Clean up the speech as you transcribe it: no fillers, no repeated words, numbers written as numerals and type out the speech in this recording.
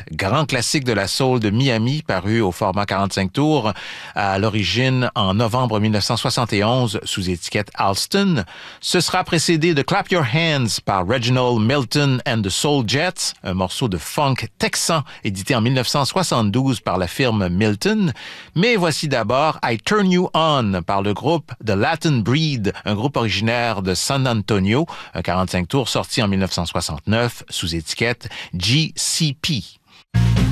grand classique de la soul de Miami, paru au format 45 tours à l'origine en novembre 1971 sous étiquette Alston. Ce sera précédé de Clap Your Hands par Reginald Milton and the Soul Jets, un morceau de funk texan édité en 1972 par la firme Milton. Mais voici d'abord I Turn You On par le groupe The Latin Breed, un groupe originaire de San Antonio, un 45 tours sorti en 1969 sous étiquette GCP.